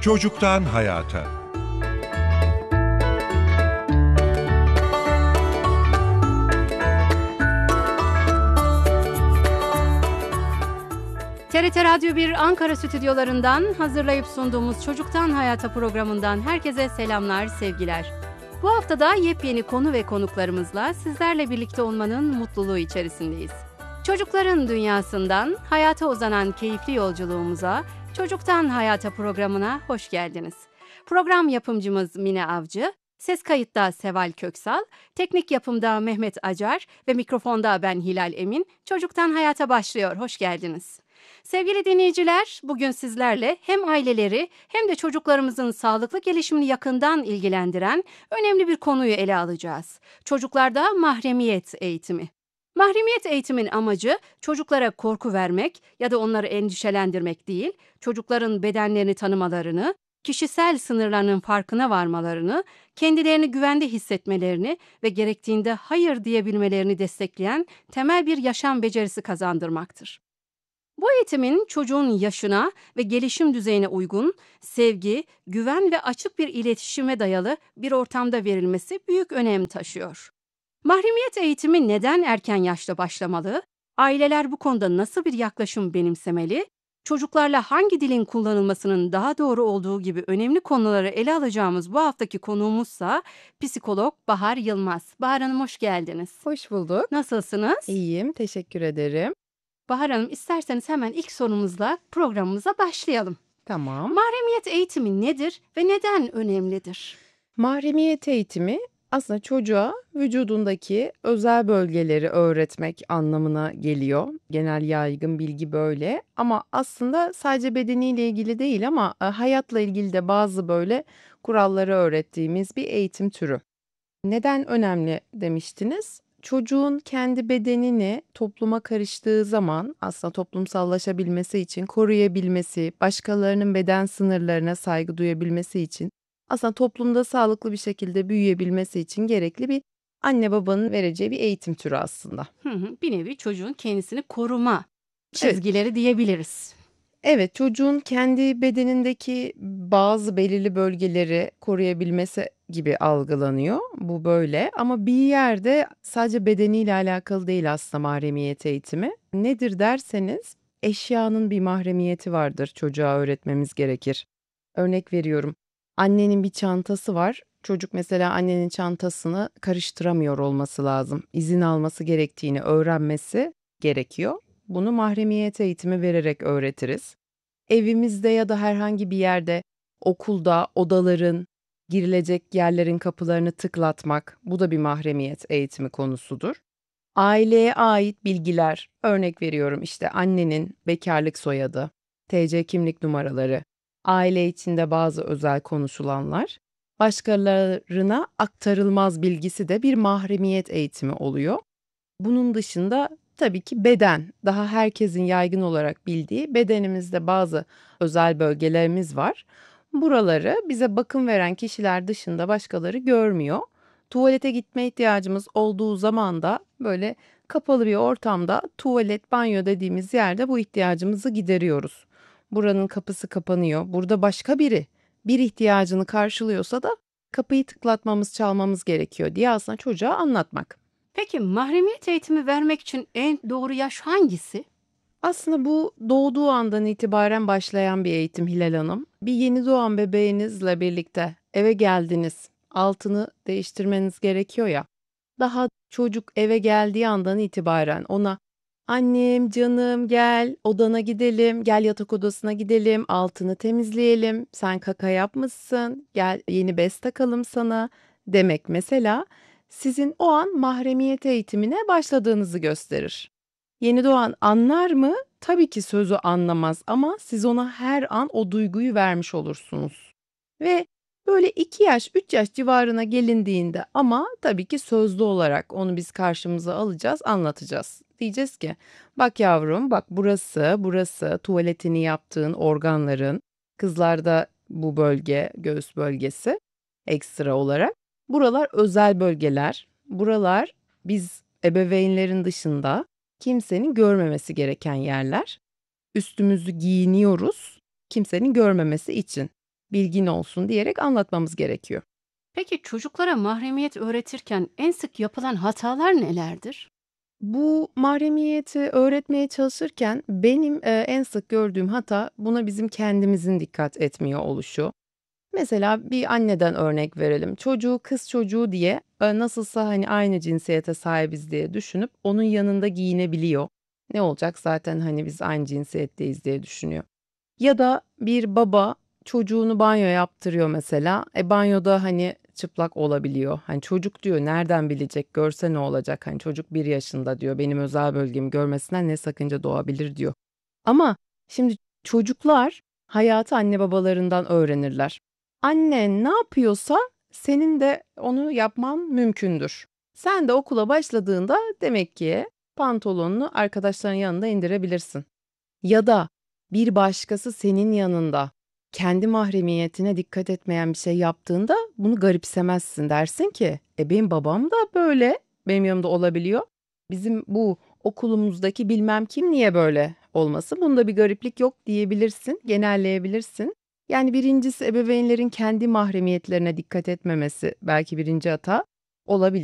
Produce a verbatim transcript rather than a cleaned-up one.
Çocuktan hayata. T R T Radyo bir Ankara stüdyolarından hazırlayıp sunduğumuz Çocuktan Hayata programından herkese selamlar, sevgiler. Bu hafta da yepyeni konu ve konuklarımızla sizlerle birlikte olmanın mutluluğu içerisindeyiz. Çocukların dünyasından hayata uzanan keyifli yolculuğumuza, Çocuktan Hayata programına hoş geldiniz. Program yapımcımız Mine Avcı, ses kayıtta Seval Köksal, teknik yapımda Mehmet Acar ve mikrofonda ben Hilal Emin. Çocuktan Hayata başlıyor, hoş geldiniz. Sevgili dinleyiciler, bugün sizlerle hem aileleri hem de çocuklarımızın sağlıklı gelişimini yakından ilgilendiren önemli bir konuyu ele alacağız. Çocuklarda mahremiyet eğitimi. Mahremiyet eğitimin amacı çocuklara korku vermek ya da onları endişelendirmek değil, çocukların bedenlerini tanımalarını, kişisel sınırlarının farkına varmalarını, kendilerini güvende hissetmelerini ve gerektiğinde hayır diyebilmelerini destekleyen temel bir yaşam becerisi kazandırmaktır. Bu eğitimin çocuğun yaşına ve gelişim düzeyine uygun, sevgi, güven ve açık bir iletişime dayalı bir ortamda verilmesi büyük önem taşıyor. Mahremiyet eğitimi neden erken yaşta başlamalı? Aileler bu konuda nasıl bir yaklaşım benimsemeli? Çocuklarla hangi dilin kullanılmasının daha doğru olduğu gibi önemli konuları ele alacağımız bu haftaki konuğumuzsa psikolog Bahar Yılmaz. Bahar Hanım hoş geldiniz. Hoş bulduk. Nasılsınız? İyiyim, teşekkür ederim. Bahar Hanım, isterseniz hemen ilk sorumuzla programımıza başlayalım. Tamam. Mahremiyet eğitimi nedir ve neden önemlidir? Mahremiyet eğitimi aslında çocuğa vücudundaki özel bölgeleri öğretmek anlamına geliyor. Genel yaygın bilgi böyle ama aslında sadece bedeniyle ilgili değil ama e, hayatla ilgili de bazı böyle kuralları öğrettiğimiz bir eğitim türü. Neden önemli demiştiniz? Çocuğun kendi bedenini topluma karıştığı zaman aslında toplumsallaşabilmesi için, koruyabilmesi, başkalarının beden sınırlarına saygı duyabilmesi için, aslında toplumda sağlıklı bir şekilde büyüyebilmesi için gerekli bir anne babanın vereceği bir eğitim türü aslında. Hı hı, bir nevi çocuğun kendisini koruma Evet. çizgileri diyebiliriz. Evet, çocuğun kendi bedenindeki bazı belirli bölgeleri koruyabilmesi gibi algılanıyor. Bu böyle ama bir yerde sadece bedeniyle alakalı değil aslında mahremiyet eğitimi. Nedir derseniz eşyanın bir mahremiyeti vardır, çocuğa öğretmemiz gerekir. Örnek veriyorum. Annenin bir çantası var. Çocuk mesela annenin çantasını karıştıramıyor olması lazım. İzin alması gerektiğini öğrenmesi gerekiyor. Bunu mahremiyet eğitimi vererek öğretiriz. Evimizde ya da herhangi bir yerde, okulda odaların, girilecek yerlerin kapılarını tıklatmak, bu da bir mahremiyet eğitimi konusudur. Aileye ait bilgiler, örnek veriyorum işte annenin bekarlık soyadı, T C kimlik numaraları, aile içinde bazı özel konuşulanlar, başkalarına aktarılmaz bilgisi de bir mahremiyet eğitimi oluyor. Bunun dışında tabii ki beden, daha herkesin yaygın olarak bildiği bedenimizde bazı özel bölgelerimiz var. Buraları bize bakım veren kişiler dışında başkaları görmüyor. Tuvalete gitme ihtiyacımız olduğu zaman da böyle kapalı bir ortamda tuvalet, banyo dediğimiz yerde bu ihtiyacımızı gideriyoruz. Buranın kapısı kapanıyor. Burada başka biri bir ihtiyacını karşılıyorsa da kapıyı tıklatmamız, çalmamız gerekiyor diye aslında çocuğa anlatmak. Peki mahremiyet eğitimi vermek için en doğru yaş hangisi? Aslında bu doğduğu andan itibaren başlayan bir eğitim Hilal Hanım. Bir yeni doğan bebeğinizle birlikte eve geldiniz, altını değiştirmeniz gerekiyor ya. Daha çocuk eve geldiği andan itibaren ona annem, canım gel odana gidelim, gel yatak odasına gidelim, altını temizleyelim, sen kaka yapmışsın, gel yeni bez takalım sana demek mesela sizin o an mahremiyet eğitimine başladığınızı gösterir. Yeni doğan anlar mı? Tabii ki sözü anlamaz ama siz ona her an o duyguyu vermiş olursunuz. Ve böyle iki yaş, üç yaş civarına gelindiğinde ama tabii ki sözlü olarak onu biz karşımıza alacağız, anlatacağız. Diyeceğiz ki bak yavrum, bak burası, burası tuvaletini yaptığın organların, kızlarda bu bölge, göğüs bölgesi ekstra olarak. Buralar özel bölgeler, buralar biz ebeveynlerin dışında kimsenin görmemesi gereken yerler. Üstümüzü giyiniyoruz kimsenin görmemesi için. bilgin olsun diyerek anlatmamız gerekiyor. Peki çocuklara mahremiyet öğretirken en sık yapılan hatalar nelerdir? Bu mahremiyeti öğretmeye çalışırken benim, eee, en sık gördüğüm hata buna bizim kendimizin dikkat etmiyor oluşu. Mesela bir anneden örnek verelim. Çocuğu kız çocuğu diye, eee, nasılsa, hani, aynı cinsiyete sahibiz diye düşünüp onun yanında giyinebiliyor. Ne olacak zaten, hani, biz aynı cinsiyetteyiz diye düşünüyor. Ya da bir baba çocuğunu banyo yaptırıyor mesela. E, banyoda, hani, çıplak olabiliyor. Hani, çocuk diyor, "Nereden bilecek, görse ne olacak? Hani, çocuk bir yaşında." diyor. "Benim özel bölgemi görmesinden ne sakınca doğabilir?" diyor. Ama şimdi çocuklar hayatı anne babalarından öğrenirler. Annen ne yapıyorsa senin de onu yapman mümkündür. Sen de okula başladığında demek ki pantolonunu arkadaşların yanında indirebilirsin. Ya da bir başkası senin yanında kendi mahremiyetine dikkat etmeyen bir şey yaptığında bunu garipsemezsin. Dersin ki, "E, benim babam da böyle benim yanımda olabiliyor. Bizim bu okulumuzdaki bilmem kim niye böyle olmasın? Bunda bir gariplik yok." diyebilirsin, genelleyebilirsin. Yani birincisi ebeveynlerin kendi mahremiyetlerine dikkat etmemesi belki birinci hata olabilir.